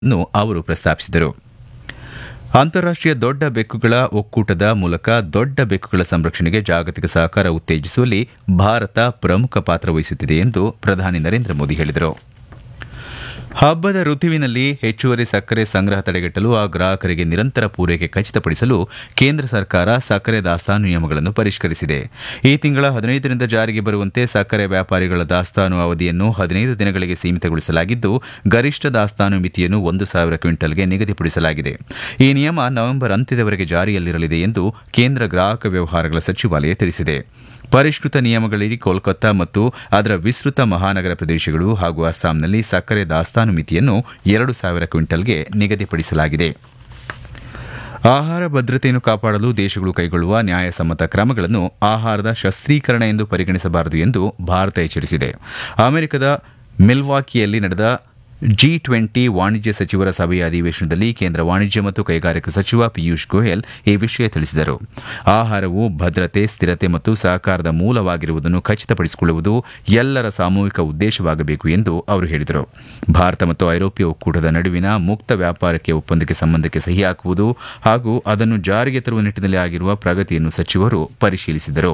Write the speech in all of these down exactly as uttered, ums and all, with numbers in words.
ನ್ನು ಅವರು ಪ್ರಸ್ತಾಪಿಸಿದರು. ಅಂತಾರಾಷ್ಟೀಯ ದೊಡ್ಡ ಬೆಕ್ಕುಗಳ ಒಕ್ಕೂಟದ ಮೂಲಕ ದೊಡ್ಡ ಬೆಕ್ಕುಗಳ ಸಂರಕ್ಷಣೆಗೆ ಜಾಗತಿಕ ಸಹಕಾರ ಉತ್ತೇಜಿಸುವಲ್ಲಿ ಭಾರತ ಪ್ರಮುಖ ಪಾತ್ರ ವಹಿಸುತ್ತಿದೆ ಎಂದು ಪ್ರಧಾನಿ ನರೇಂದ್ರ ಮೋದಿ ಹೇಳಿದರು. ಹಬ್ಬದ ಋತುವಿನಲ್ಲಿ ಹೆಚ್ಚುವರಿ ಸಕ್ಕರೆ ಸಂಗ್ರಹ ತಡೆಗಟ್ಟಲು ಆ ಗ್ರಾಹಕರಿಗೆ ನಿರಂತರ ಪೂರೈಕೆ ಖಚಿತಪಡಿಸಲು ಕೇಂದ್ರ ಸರ್ಕಾರ ಸಕ್ಕರೆ ದಾಸ್ತಾನು ನಿಯಮಗಳನ್ನು ಪರಿಷ್ಕರಿಸಿದೆ. ಈ ತಿಂಗಳ ಹದಿನೈದರಿಂದ ಜಾರಿಗೆ ಬರುವಂತೆ ಸಕ್ಕರೆ ವ್ಯಾಪಾರಿಗಳ ದಾಸ್ತಾನು ಅವಧಿಯನ್ನು ಹದಿನೈದು ದಿನಗಳಿಗೆ ಸೀಮಿತಗೊಳಿಸಲಾಗಿದ್ದು, ಗರಿಷ್ಠ ದಾಸ್ತಾನು ಮಿತಿಯನ್ನು ಒಂದು ಸಾವಿರ ಕ್ವಿಂಟಲ್ಗೆ ನಿಗದಿಪಡಿಸಲಾಗಿದೆ. ಈ ನಿಯಮ ನವೆಂಬರ್ ಅಂತ್ಯದವರೆಗೆ ಜಾರಿಯಲ್ಲಿರಲಿದೆ ಎಂದು ಕೇಂದ್ರ ಗ್ರಾಹಕ ವ್ಯವಹಾರಗಳ ಸಚಿವಾಲಯ ತಿಳಿಸಿದೆ. ಪರಿಷ್ಕೃತ ನಿಯಮಗಳಡಿ ಕೋಲ್ಕತ್ತಾ ಮತ್ತು ಅದರ ವಿಸ್ತೃತ ಮಹಾನಗರ ಪ್ರದೇಶಗಳು ಹಾಗೂ ಅಸ್ಸಾಂನಲ್ಲಿ ಸಕ್ಕರೆ ದಾಸ್ತಾನು ಮಿತಿಯನ್ನು ಎರಡು ಸಾವಿರ ಕ್ವಿಂಟಲ್ಗೆ ನಿಗದಿಪಡಿಸಲಾಗಿದೆ. ಆಹಾರ ಭದ್ರತೆಯನ್ನು ಕಾಪಾಡಲು ದೇಶಗಳು ಕೈಗೊಳ್ಳುವ ನ್ಯಾಯಸಮ್ಮತ ಕ್ರಮಗಳನ್ನು ಆಹಾರದ ಶಸ್ತ್ರೀಕರಣ ಎಂದು ಪರಿಗಣಿಸಬಾರದು ಎಂದು ಭಾರತ ಎಚ್ಚರಿಸಿದೆ. ಅಮೆರಿಕದ ಮಿಲ್ವಾಕಿಯಲ್ಲಿ ನಡೆದ ಜಿ ಟ್ವೆಂಟಿ ವಾಣಿಜ್ಯ ಸಚಿವರ ಸಭೆಯ ಅಧಿವೇಶನದಲ್ಲಿ ಕೇಂದ್ರ ವಾಣಿಜ್ಯ ಮತ್ತು ಕೈಗಾರಿಕಾ ಸಚಿವ ಪಿಯೂಷ್ ಗೋಯಲ್ ಈ ವಿಷಯ ತಿಳಿಸಿದರು. ಆಹಾರವು ಭದ್ರತೆ, ಸ್ಥಿರತೆ ಮತ್ತು ಸಹಕಾರದ ಮೂಲವಾಗಿರುವುದನ್ನು ಖಚಿತಪಡಿಸಿಕೊಳ್ಳುವುದು ಎಲ್ಲರ ಸಾಮೂಹಿಕ ಉದ್ದೇಶವಾಗಬೇಕು ಎಂದು ಅವರು ಹೇಳಿದರು. ಭಾರತ ಮತ್ತು ಐರೋಪ್ಯ ಒಕ್ಕೂಟದ ನಡುವಿನ ಮುಕ್ತ ವ್ಯಾಪಾರಕ್ಕೆ ಒಪ್ಪಂದಕ್ಕೆ ಸಂಬಂಧಕ್ಕೆ ಸಹಿ ಹಾಕುವುದು ಹಾಗೂ ಅದನ್ನು ಜಾರಿಗೆ ತರುವ ನಿಟ್ಟಿನಲ್ಲಿ ಆಗಿರುವ ಪ್ರಗತಿಯನ್ನು ಸಚಿವರು ಪರಿಶೀಲಿಸಿದರು.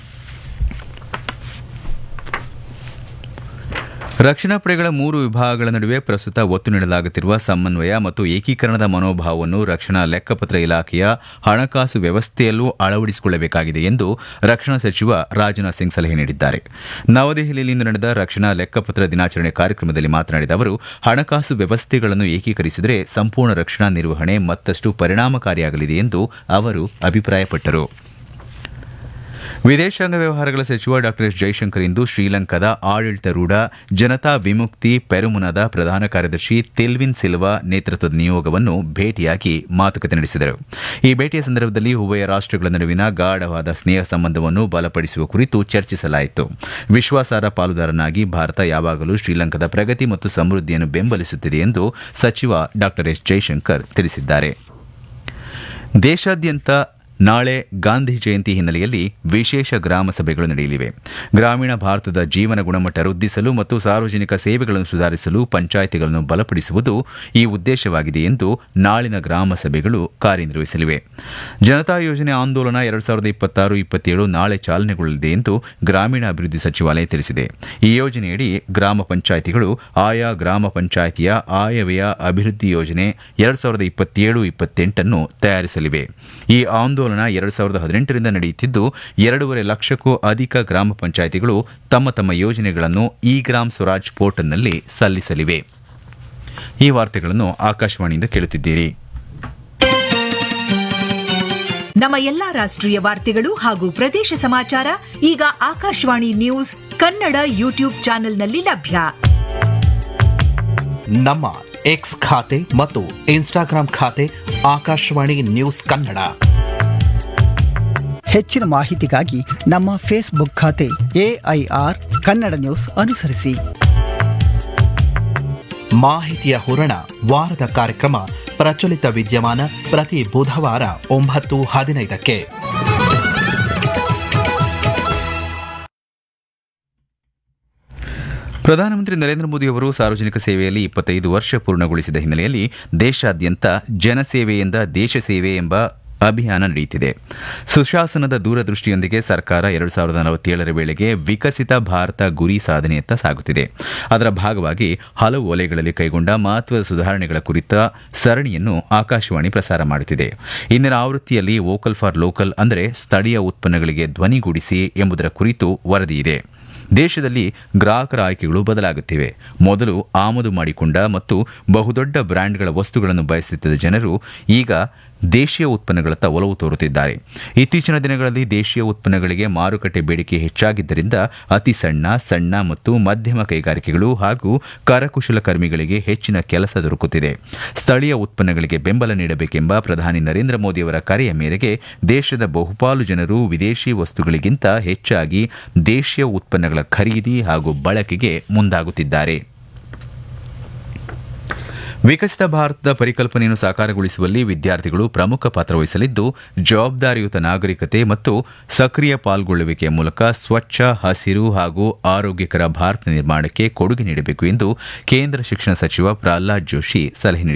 ರಕ್ಷಣಾ ಪಡೆಗಳ ಮೂರು ವಿಭಾಗಗಳ ನಡುವೆ ಪ್ರಸ್ತುತ ಒತ್ತು ನೀಡಲಾಗುತ್ತಿರುವ ಸಮನ್ವಯ ಮತ್ತು ಏಕೀಕರಣದ ಮನೋಭಾವವನ್ನು ರಕ್ಷಣಾ ಲೆಕ್ಕಪತ್ರ ಇಲಾಖೆಯ ಹಣಕಾಸು ವ್ಯವಸ್ಥೆಯಲ್ಲೂ ಅಳವಡಿಸಿಕೊಳ್ಳಬೇಕಾಗಿದೆ ಎಂದು ರಕ್ಷಣಾ ಸಚಿವ ರಾಜನಾಥ್ ಸಿಂಗ್ ಸಲಹೆ ನೀಡಿದ್ದಾರೆ. ನವದೆಹಲಿಯಲ್ಲಿಂದು ನಡೆದ ರಕ್ಷಣಾ ಲೆಕ್ಕಪತ್ರ ದಿನಾಚರಣೆ ಕಾರ್ಯಕ್ರಮದಲ್ಲಿ ಮಾತನಾಡಿದ ಅವರು, ಹಣಕಾಸು ವ್ಯವಸ್ಥೆಗಳನ್ನು ಏಕೀಕರಿಸಿದರೆ ಸಂಪೂರ್ಣ ರಕ್ಷಣಾ ನಿರ್ವಹಣೆ ಮತ್ತಷ್ಟು ಪರಿಣಾಮಕಾರಿಯಾಗಲಿದೆ ಎಂದು ಅವರು ಅಭಿಪ್ರಾಯಪಟ್ಟರು. ವಿದೇಶಾಂಗ ವ್ಯವಹಾರಗಳ ಸಚಿವ ಡಾ ಎಸ್ ಜೈಶಂಕರ್ ಇಂದು ಶ್ರೀಲಂಕಾದ ಆಡಳಿತಾರೂಢ ಜನತಾ ವಿಮುಕ್ತಿ ಪೆರಮುನದ ಪ್ರಧಾನ ಕಾರ್ಯದರ್ಶಿ ತಿಲ್ವಿನ್ ಸಿಲ್ವಾ ನೇತೃತ್ವದ ನಿಯೋಗವನ್ನು ಭೇಟಿಯಾಗಿ ಮಾತುಕತೆ ನಡೆಸಿದರು. ಈ ಭೇಟಿಯ ಸಂದರ್ಭದಲ್ಲಿ ಉಭಯ ರಾಷ್ಟಗಳ ನಡುವಿನ ಗಾಢವಾದ ಸ್ನೇಹ ಸಂಬಂಧವನ್ನು ಬಲಪಡಿಸುವ ಕುರಿತು ಚರ್ಚಿಸಲಾಯಿತು. ವಿಶ್ವಾಸಾರ್ಹ ಪಾಲುದಾರನಾಗಿ ಭಾರತ ಯಾವಾಗಲೂ ಶ್ರೀಲಂಕಾದ ಪ್ರಗತಿ ಮತ್ತು ಸಮೃದ್ಧಿಯನ್ನು ಬೆಂಬಲಿಸುತ್ತಿದೆ ಎಂದು ಸಚಿವ ಡಾ ಎಸ್ ಜೈಶಂಕರ್ ತಿಳಿಸಿದ್ದಾರೆ. ದೇಶಾದ್ಯಂತ ನಾಳೆ ಗಾಂಧಿ ಜಯಂತಿ ಹಿನ್ನೆಲೆಯಲ್ಲಿ ವಿಶೇಷ ಗ್ರಾಮ ಸಭೆಗಳು ನಡೆಯಲಿವೆ. ಗ್ರಾಮೀಣ ಭಾರತದ ಜೀವನ ಗುಣಮಟ್ಟ ವೃದ್ಧಿಸಲು ಮತ್ತು ಸಾರ್ವಜನಿಕ ಸೇವೆಗಳನ್ನು ಸುಧಾರಿಸಲು ಪಂಚಾಯಿತಿಗಳನ್ನು ಬಲಪಡಿಸುವುದು ಈ ಉದ್ದೇಶವಾಗಿದೆ ಎಂದು ನಾಳಿನ ಗ್ರಾಮ ಸಭೆಗಳು ಕಾರ್ಯನಿರ್ವಹಿಸಲಿವೆ. ಜನತಾ ಯೋಜನೆ ಆಂದೋಲನ ಎರಡು ಸಾವಿರದ ಇಪ್ಪತ್ತಾರು ಇಪ್ಪತ್ತೇಳು ನಾಳೆ ಚಾಲನೆಗೊಳ್ಳಲಿದೆ ಎಂದು ಗ್ರಾಮೀಣಾಭಿವೃದ್ಧಿ ಸಚಿವಾಲಯ ತಿಳಿಸಿದೆ. ಈ ಯೋಜನೆಯಡಿ ಗ್ರಾಮ ಪಂಚಾಯಿತಿಗಳು ಆಯಾ ಗ್ರಾಮ ಪಂಚಾಯಿತಿಯ ಆಯವ್ಯಯ ಅಭಿವೃದ್ಧಿ ಯೋಜನೆ ಎರಡು ಸಾವಿರದ ಇಪ್ಪತ್ತೇಳು ಇಪ್ಪತ್ತೆಂಟನ್ನು ತಯಾರಿಸಲಿವೆ. ಈ ಆಂದೋಲನ ಎರಡು ಸಾವಿರದ ಹದಿನೆಂಟರಿಂದ ನಡೆಯುತ್ತಿದ್ದು, ಎರಡೂವರೆ ಲಕ್ಷಕ್ಕೂ ಅಧಿಕ ಗ್ರಾಮ ಪಂಚಾಯಿತಿಗಳು ತಮ್ಮ ತಮ್ಮ ಯೋಜನೆಗಳನ್ನು ಇ ಗ್ರಾಮ್ ಸ್ವರಾಜ್ ಪೋರ್ಟಲ್ನಲ್ಲಿ ಸಲ್ಲಿಸಲಿವೆ. ಈ ವಾರ್ತೆಗಳನ್ನು ಆಕಾಶವಾಣಿಯಿಂದ ಕೇಳುತ್ತಿದ್ದೀರಿ. ನಮ್ಮ ಎಲ್ಲಾ ರಾಷ್ಟ್ರೀಯ ವಾರ್ತೆಗಳು ಹಾಗೂ ಪ್ರದೇಶ ಸಮಾಚಾರ ಈಗ ಆಕಾಶವಾಣಿ ನ್ಯೂಸ್ ಕನ್ನಡ ಯೂಟ್ಯೂಬ್ ಚಾನೆಲ್ನಲ್ಲಿ ಲಭ್ಯ. ನಮ್ಮ ಎಕ್ಸ್ ಖಾತೆ ಮತ್ತು ಇನ್ಸ್ಟಾಗ್ರಾಂ ಖಾತೆ ಆಕಾಶವಾಣಿ ನ್ಯೂಸ್ ಕನ್ನಡ. ಹೆಚ್ಚಿನ ಮಾಹಿತಿಗಾಗಿ ನಮ್ಮ ಫೇಸ್ಬುಕ್ ಖಾತೆ ಎಐಆರ್ ಕನ್ನಡ ನ್ಯೂಸ್ ಅನುಸರಿಸಿ. ಮಾಹಿತಿಯ ಹೂರಣ ವಾರದ ಕಾರ್ಯಕ್ರಮ ಪ್ರಚಲಿತ ವಿದ್ಯಮಾನ ಪ್ರತಿ ಬುಧವಾರ ಒಂಬತ್ತು ಹದಿನೈದಕ್ಕೆ. ಪ್ರಧಾನಮಂತ್ರಿ ನರೇಂದ್ರ ಮೋದಿ ಅವರು ಸಾರ್ವಜನಿಕ ಸೇವೆಯಲ್ಲಿ ಇಪ್ಪತ್ತೈದು ವರ್ಷ ಪೂರ್ಣಗೊಳಿಸಿದ ಹಿನ್ನೆಲೆಯಲ್ಲಿ ದೇಶಾದ್ಯಂತ ಜನಸೇವೆಯಿಂದ ದೇಶ ಸೇವೆ ಎಂಬ ಅಭಿಯಾನ ನಡೆಯುತ್ತಿದೆ. ಸುಶಾಸನದ ದೂರದೃಷ್ಟಿಯೊಂದಿಗೆ ಸರ್ಕಾರ ಎರಡು ಸಾವಿರದ ನಲವತ್ತೇಳರ ವೇಳೆಗೆ ವಿಕಸಿತ ಭಾರತ ಗುರಿ ಸಾಧನೆಯತ್ತ ಸಾಗುತ್ತಿದೆ. ಅದರ ಭಾಗವಾಗಿ ಹಲವು ವಲಯಗಳಲ್ಲಿ ಕೈಗೊಂಡ ಮಹತ್ವದ ಸುಧಾರಣೆಗಳ ಕುರಿತ ಸರಣಿಯನ್ನು ಆಕಾಶವಾಣಿ ಪ್ರಸಾರ ಮಾಡುತ್ತಿದೆ. ಇಂದಿನ ಆವೃತ್ತಿಯಲ್ಲಿ ವೋಕಲ್ ಫಾರ್ ಲೋಕಲ್ ಅಂದರೆ ಸ್ಥಳೀಯ ಉತ್ಪನ್ನಗಳಿಗೆ ಧ್ವನಿಗೂಡಿಸಿ ಎಂಬುದರ ಕುರಿತು ವರದಿಯಿದೆ. ದೇಶದಲ್ಲಿ ಗ್ರಾಹಕರ ಆಯ್ಕೆಗಳು ಬದಲಾಗುತ್ತಿವೆ. ಮೊದಲು ಆಮದು ಮಾಡಿಕೊಂಡ ಮತ್ತು ಬಹುದೊಡ್ಡ ಬ್ರ್ಯಾಂಡ್ಗಳ ವಸ್ತುಗಳನ್ನು ಬಯಸುತ್ತಿದ್ದ ಜನರು ಈಗ ದೇಶೀಯ ಉತ್ಪನ್ನಗಳತ್ತ ಒಲವು ತೋರುತ್ತಿದ್ದಾರೆ. ಇತ್ತೀಚಿನ ದಿನಗಳಲ್ಲಿ ದೇಶೀಯ ಉತ್ಪನ್ನಗಳಿಗೆ ಮಾರುಕಟ್ಟೆ ಬೇಡಿಕೆ ಹೆಚ್ಚಾಗಿದ್ದರಿಂದ ಅತಿ ಸಣ್ಣ, ಸಣ್ಣ ಮತ್ತು ಮಧ್ಯಮ ಕೈಗಾರಿಕೆಗಳು ಹಾಗೂ ಕರಕುಶಲಕರ್ಮಿಗಳಿಗೆ ಹೆಚ್ಚಿನ ಕೆಲಸ ದೊರಕುತ್ತಿದೆ. ಸ್ಥಳೀಯ ಉತ್ಪನ್ನಗಳಿಗೆ ಬೆಂಬಲ ನೀಡಬೇಕೆಂಬ ಪ್ರಧಾನಿ ನರೇಂದ್ರ ಮೋದಿಯವರ ಕರೆಯ ಮೇರೆಗೆ ದೇಶದ ಬಹುಪಾಲು ಜನರು ವಿದೇಶಿ ವಸ್ತುಗಳಿಗಿಂತ ಹೆಚ್ಚಾಗಿ ದೇಶೀಯ ಉತ್ಪನ್ನಗಳ ಖರೀದಿ ಹಾಗೂ ಬಳಕೆಗೆ ಮುಂದಾಗುತ್ತಿದ್ದಾರೆ. ವಿಕಸಿತ ಭಾರತದ ಪರಿಕಲ್ಪನೆಯನ್ನು ಸಾಕಾರಗೊಳಿಸುವಲ್ಲಿ ವಿದ್ಯಾರ್ಥಿಗಳು ಪ್ರಮುಖ ಪಾತ್ರ ವಹಿಸಲಿದ್ದು ಜವಾಬ್ದಾರಿಯುತ ನಾಗರಿಕತೆ ಮತ್ತು ಸಕ್ರಿಯ ಪಾಲ್ಗೊಳ್ಳುವಿಕೆಯ ಮೂಲಕ ಸ್ವಚ್ಛ, ಹಸಿರು ಹಾಗೂ ಆರೋಗ್ಯಕರ ಭಾರತ ನಿರ್ಮಾಣಕ್ಕೆ ಕೊಡುಗೆ ನೀಡಬೇಕು ಎಂದು ಕೇಂದ್ರ ಶಿಕ್ಷಣ ಸಚಿವ ಪ್ರಹ್ಲಾದ್ ಜೋಶಿ ಸಲಹೆ ನೀಡಿದ್ದಾರೆ.